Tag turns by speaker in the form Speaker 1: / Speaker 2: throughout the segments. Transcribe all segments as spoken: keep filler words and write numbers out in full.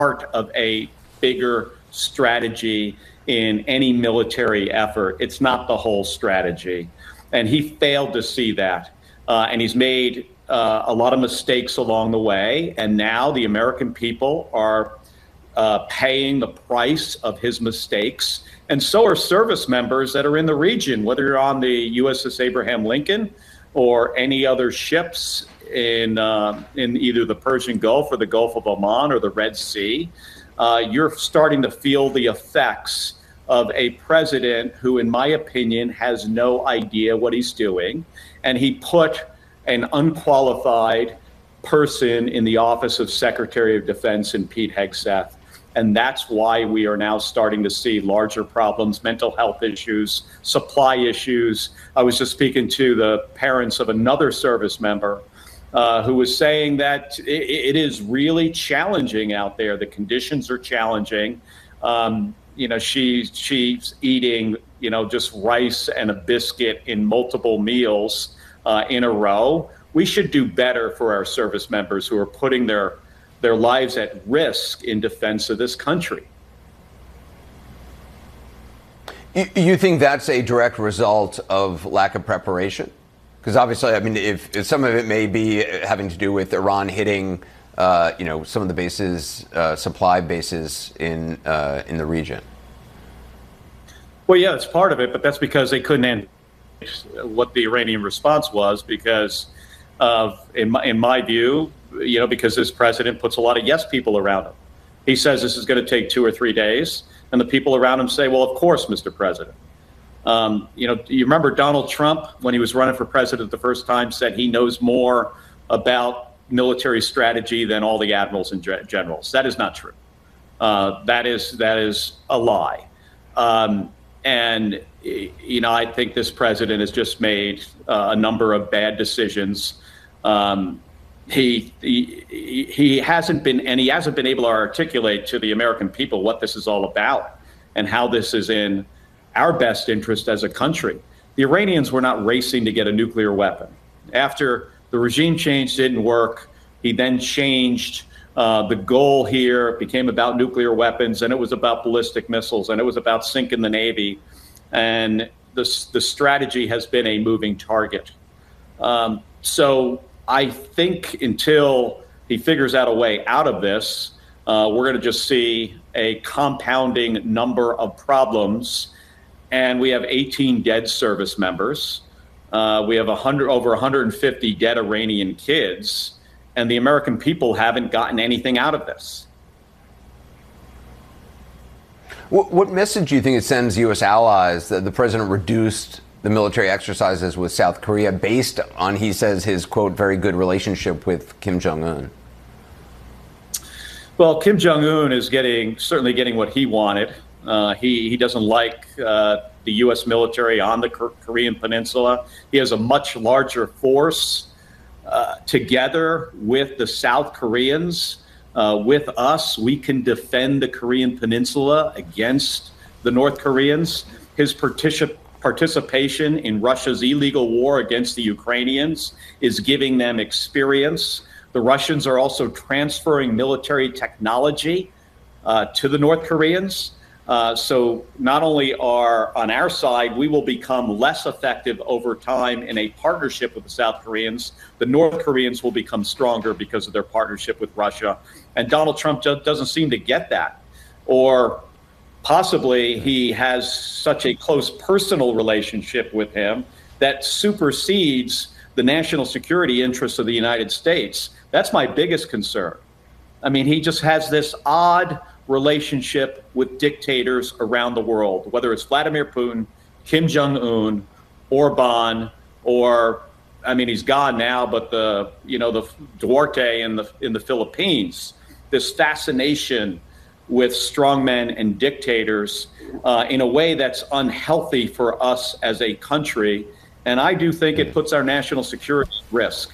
Speaker 1: part of a bigger strategy in any military effort. It's not the whole strategy. And he failed to see that. Uh, and he's made uh, a lot of mistakes along the way. And now the American people are uh, paying the price of his mistakes. And so are service members that are in the region, whether you're on the U S S Abraham Lincoln or any other ships in uh, in either the Persian Gulf or the Gulf of Oman or the Red Sea. Uh, you're starting to feel the effects of a president who, in my opinion, has no idea what he's doing. And he put an unqualified person in the office of Secretary of Defense in Pete Hegseth. And that's why we are now starting to see larger problems, mental health issues, supply issues. I was just speaking to the parents of another service member uh, who was saying that it, it is really challenging out there. The conditions are challenging. Um, you know, she, she's eating, you know, just rice and a biscuit in multiple meals uh, in a row. We should do better for our service members who are putting their their lives at risk in defense of this country.
Speaker 2: You, you think that's a direct result of lack of preparation? Because obviously, I mean, if, if some of it may be having to do with Iran hitting, uh, you know, some of the bases, uh, supply bases in uh, in the region.
Speaker 1: Well, yeah, it's part of it, but that's because they couldn't end what the Iranian response was, because of, in my, in my view, you know, because this president puts a lot of yes people around him. He says this is going to take two or three days, and the people around him say, well, of course, Mister President. Um, you know, you remember Donald Trump, when he was running for president the first time, said he knows more about military strategy than all the admirals and generals. That is not true. Uh, that is that is a lie. Um, and, you know, I think this president has just made uh, a number of bad decisions. Um, He, he he hasn't been and he hasn't been able to articulate to the American people what this is all about and how this is in our best interest as a country. The Iranians were not racing to get a nuclear weapon. After the regime change didn't work, he then changed uh, the goal here. It became about nuclear weapons, and it was about ballistic missiles, and it was about sinking the Navy. And the, the strategy has been a moving target. Um, so I think until he figures out a way out of this, uh, we're going to just see a compounding number of problems. And we have eighteen dead service members. Uh, we have one hundred, over one hundred fifty dead Iranian kids. And the American people haven't gotten anything out of this.
Speaker 2: What, what message do you think it sends U S allies that the president reduced the military exercises with South Korea based on, he says, his, quote, very good relationship with Kim Jong-un?
Speaker 1: Well, Kim Jong-un is getting, certainly getting what he wanted. Uh, he, he doesn't like uh, the U S military on the Korean Peninsula. He has a much larger force uh, together with the South Koreans. Uh, with us, we can defend the Korean Peninsula against the North Koreans. His participation Participation in Russia's illegal war against the Ukrainians is giving them experience. The Russians are also transferring military technology uh, to the North Koreans. Uh, so not only are on our side, we will become less effective over time in a partnership with the South Koreans. The North Koreans will become stronger because of their partnership with Russia. And Donald Trump just doesn't seem to get that. Or possibly he has such a close personal relationship with him that supersedes the national security interests of the United States. That's my biggest concern. I mean, he just has this odd relationship with dictators around the world, whether it's Vladimir Putin, Kim Jong-un, Orban, or, I mean, he's gone now, but the, you know, the Duarte in the, in the Philippines, this fascination with strongmen and dictators uh, in a way that's unhealthy for us as a country. And I do think it puts our national security at risk.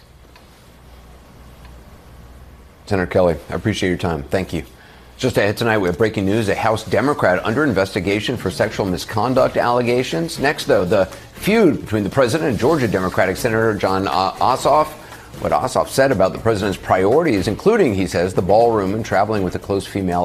Speaker 2: Senator Kelly, I appreciate your time. Thank you. Just ahead tonight, we have breaking news. A House Democrat under investigation for sexual misconduct allegations. Next, though, the feud between the president and Georgia Democratic Senator Jon Ossoff what Ossoff said about the president's priorities, including, he says, the ballroom and traveling with a close female